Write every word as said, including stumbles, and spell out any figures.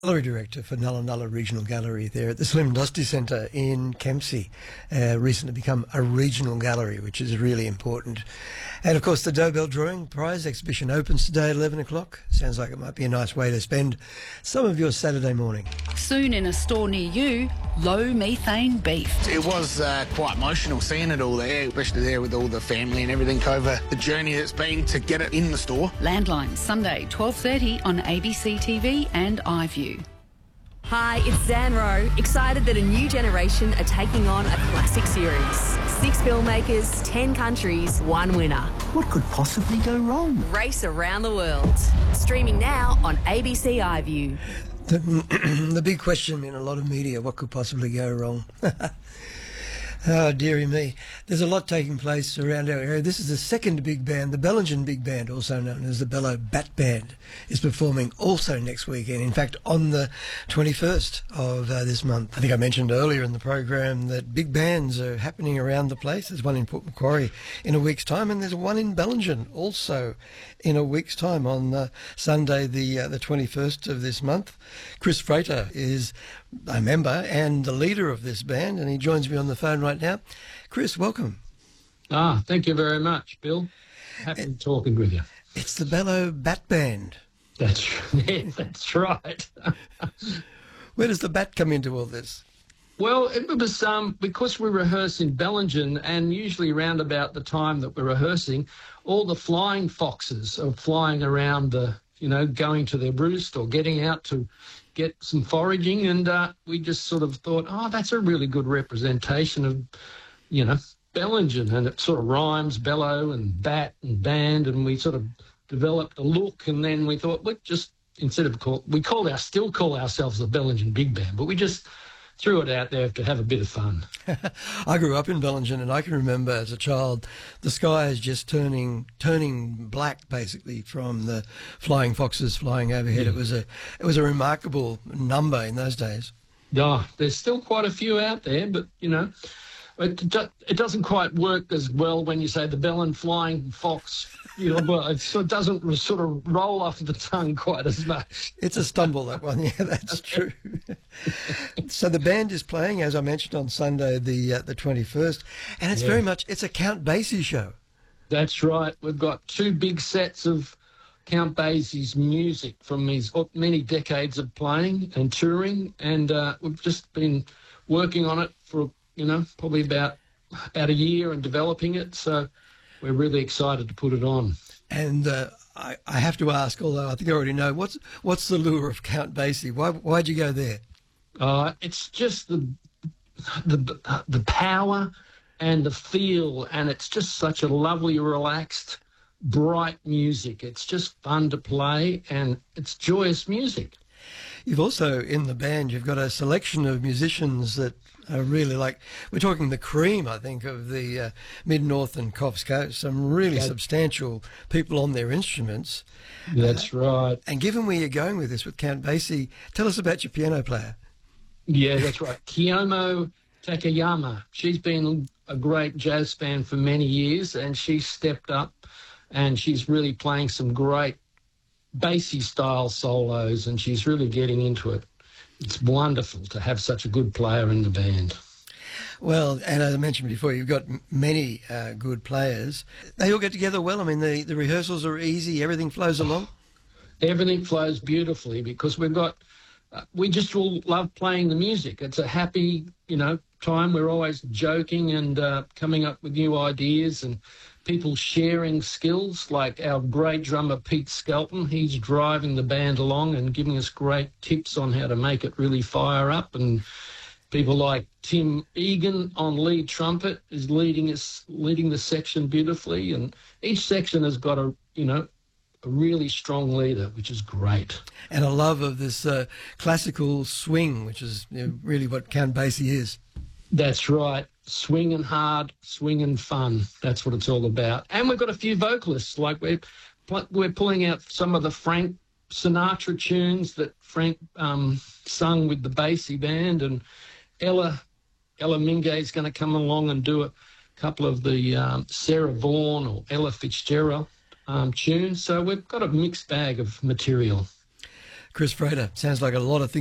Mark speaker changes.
Speaker 1: Gallery Director for Nulla Nulla Regional Gallery there at the Slim Dostie Centre in Kempsey, uh, recently become a regional gallery, which is really important. And of course the Dobell Drawing Prize exhibition opens today at eleven o'clock. Sounds like it might be a nice way to spend some of your Saturday morning.
Speaker 2: Soon in a store near you, low methane beef.
Speaker 3: It was uh, quite emotional seeing it all there, especially there with all the family and everything over the journey it's been to get it in the store.
Speaker 2: Landline, Sunday, twelve thirty on A B C T V and iView.
Speaker 4: Hi, it's Zan Rowe, excited that a new generation are taking on a classic series. Six filmmakers, ten countries, one winner.
Speaker 5: What could possibly go wrong?
Speaker 4: Race around the world. Streaming now on A B C iView.
Speaker 1: The, the big question in a lot of media, what could possibly go wrong? Oh, dearie me. There's a lot taking place around our area. This is the second big band. The Bellingen Big Band, also known as the Bello Bat Band, is performing also next weekend. In fact, on the twenty-first of uh, this month. I think I mentioned earlier in the program that big bands are happening around the place. There's one in Port Macquarie in a week's time, and there's one in Bellingen also in a week's time on uh, Sunday, the uh, the twenty-first of this month. Chris Frater is a member and the leader of this band, and he joins me on the phone right now. Chris, welcome.
Speaker 6: Ah, thank you very much, Bill. Happy it, talking with you.
Speaker 1: It's the Bello Bat Band.
Speaker 6: That's yeah, that's right.
Speaker 1: Where does the bat come into all this?
Speaker 6: Well, it was um, because we rehearse in Bellingen, and usually around about the time that we're rehearsing, all the flying foxes are flying around the, you know, going to their roost or getting out to get some foraging, and uh, we just sort of thought, oh, that's a really good representation of, you know, Bellingen, and it sort of rhymes, bellow and bat and band, and we sort of developed a look, and then we thought, we'd just, instead of call, we called our, still call ourselves the Bellingen Big Band, but we just threw it out there to have a bit of fun.
Speaker 1: I grew up in Bellingen, and I can remember as a child the sky is just turning turning black, basically, from the flying foxes flying overhead. Yeah. It was a it was a remarkable number in those days.
Speaker 6: Yeah, there's still quite a few out there, but you know, it it doesn't quite work as well when you say the Bellin flying fox. You know, well, it sort of doesn't sort of roll off the tongue quite as much.
Speaker 1: It's a stumble, that one. Yeah, that's true. So the band is playing, as I mentioned, on Sunday, the uh, the twenty-first, and it's yeah. very much, it's a Count Basie show.
Speaker 6: That's right. We've got two big sets of Count Basie's music from his many decades of playing and touring, and uh, we've just been working on it for, you know, probably about about a year and developing it. So we're really excited to put it on. And
Speaker 1: uh, I, I have to ask, although I think I already know, what's what's the lure of Count Basie? Why why'd you go there?
Speaker 6: Uh, it's just the the the power and the feel, and it's just such a lovely, relaxed, bright music. It's just fun to play, and it's joyous music.
Speaker 1: You've also, in the band, you've got a selection of musicians that are really like, we're talking the cream, I think, of the uh, Mid-North and Coffs Coast, some really that, substantial people on their instruments.
Speaker 6: That's uh, right.
Speaker 1: And given where you're going with this with Count Basie, tell us about your piano player.
Speaker 6: Yeah, that's right. Kiyomo Takayama. She's been a great jazz fan for many years, and she's stepped up, and she's really playing some great Basie-style solos, and she's really getting into it. It's wonderful to have such a good player in the band.
Speaker 1: Well, and as I mentioned before, you've got many uh, good players. They all get together well. I mean, the, the rehearsals are easy. Everything flows along.
Speaker 6: Everything flows beautifully because we've got, uh, we just all love playing the music. It's a happy, you know, time. We're always joking and uh, coming up with new ideas and people sharing skills, like our great drummer Pete Skelton. He's driving the band along and giving us great tips on how to make it really fire up, and people like Tim Egan on lead trumpet is leading us leading the section beautifully, and each section has got a you know a really strong leader, which is great.
Speaker 1: And a love of this uh, classical swing, which is you know, really what Count Basie is.
Speaker 6: That's right. Swinging hard, swinging fun. That's what it's all about. And we've got a few vocalists. Like we're we're pulling out some of the Frank Sinatra tunes that Frank um, sung with the Basie band, and Ella Ella Mingay is going to come along and do a couple of the um, Sarah Vaughan or Ella Fitzgerald um, tunes. So we've got a mixed bag of material.
Speaker 1: Chris Frater. Sounds like a lot of things